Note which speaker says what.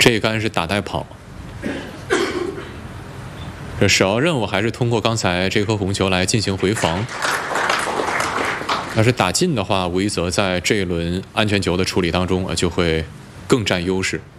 Speaker 1: 这一杆是打带跑。这首要任务还是通过刚才这颗红球来进行回防。要是打进的话，吴一泽在这一轮安全球的处理当中就会更占优势。